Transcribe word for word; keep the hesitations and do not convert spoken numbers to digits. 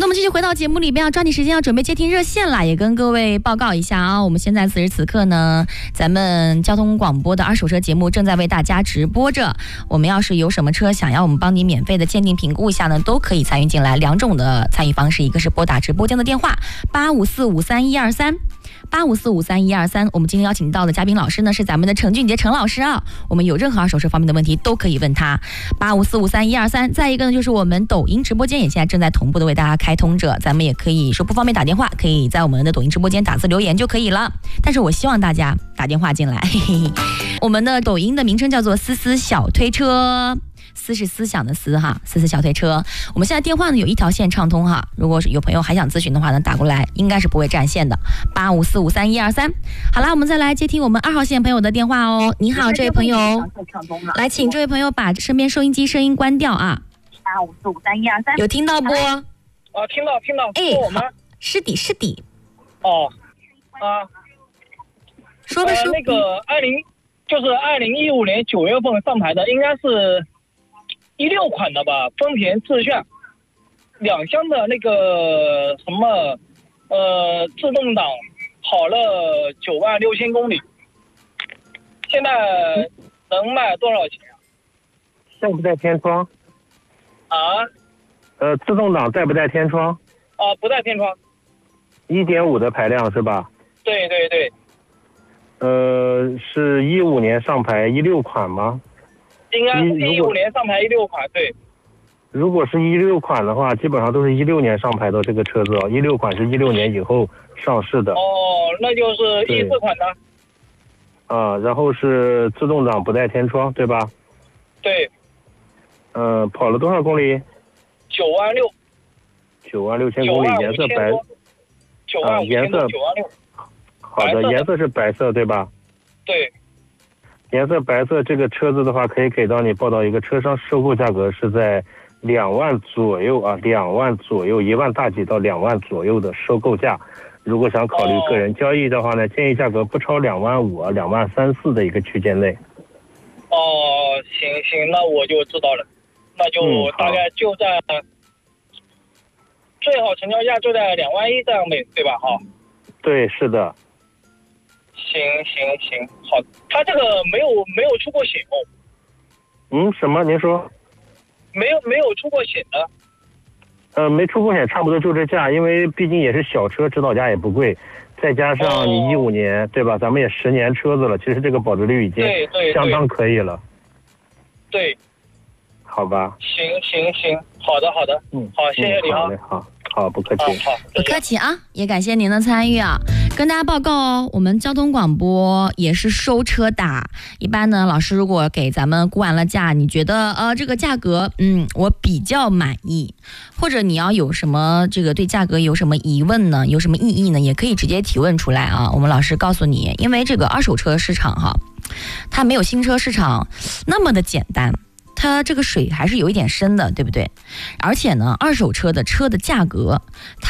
那我们继续回到节目里边，要抓紧时间要准备接听热线了，也跟各位报告一下啊，我们现在此时此刻呢，咱们交通广播的二手车节目正在为大家直播着。我们要是有什么车想要我们帮你免费的鉴定评估一下呢，都可以参与进来。两种的参与方式，一个是拨打直播间的电话八五四五三一二三。八五四五三一二三，我们今天邀请到的嘉宾老师呢是咱们的陈俊杰陈老师啊，我们有任何二手车方面的问题都可以问他。八五四五三一二三，再一个呢就是我们抖音直播间也现在正在同步的为大家开通着，咱们也可以说不方便打电话，可以在我们的抖音直播间打字留言就可以了。但是我希望大家打电话进来，嘿嘿。我们的抖音的名称叫做思思小推车。思是思想的思哈，思思小推车。我们现在电话呢有一条线畅通哈，如果是有朋友还想咨询的话呢，打过来应该是不会占线的。八五四五三一二三。好啦，我们再来接听我们二号线朋友的电话哦。你好，这位朋友，来，请这位朋友把身边收音机声音关掉啊。 八五四五三一二三， 有听到不？ 啊，听到听到， 哎， 是我吗？ 是的，是的。 哦，啊， 说吧，说、 呃。那个二零就是二零一五年九月份上牌的，应该是。一六款的吧，丰田致炫，两厢的那个什么，呃，自动挡，跑了九万六千公里，现在能卖多少钱啊？ 带不带天窗？ 啊？ 呃，自动挡带不带天窗？ 啊，不带天窗。 一点五的排量是吧？ 对对对。 呃，是一五年上牌一六款吗？ 应该是一五年上牌一六款，对。 如果是一六款的话，基本上都是一六年上牌的这个车子哦。一六款是一六年以后上市的。 哦，那就是一四款的。 啊，然后是自动挡不带天窗，对吧？ 对。 嗯、呃，跑了多少公里？ 九万六。 九万六千公里，颜色白。 九万五千多，九万六。 好的，颜色是白色，对吧？ 对。 颜色白色这个车子的话，可以给到你报到一个车商收购价格是在两万左右啊，两万左右，一万大几到两万左右的收购价。如果想考虑个人交易的话呢，建议价格不超两万五啊，两万三四的一个区间内。 哦，行行，那我就知道了，那就大概就在、嗯、最好成交价就在两万一这样内，对吧？哈。 对，是的。 行行行，好，他这个没有没有出过险哦。 嗯，什么？您说？ 没有没有出过险的。 呃，没出过险，差不多就这价，因为毕竟也是小车，指导价也不贵，再加上你一五年、哦、对吧？咱们也十年车子了，其实这个保值率已经相当可以了。 对。对好吧。 行行行，好的好的，嗯，好，谢谢你啊。 好嘞，好。好，不客气、啊。 好， 不客气啊，也感谢您的参与啊。跟大家报告哦，我们交通广播也是收车的。一般呢，老师如果给咱们估完了价，你觉得呃这个价格，嗯，我比较满意，或者你要有什么这个对价格有什么疑问呢，有什么异议呢，也可以直接提问出来啊。我们老师告诉你，因为这个二手车市场哈，它没有新车市场那么的简单。它这个水还是有一点深的，对不对？而且呢，二手车的车的价格，它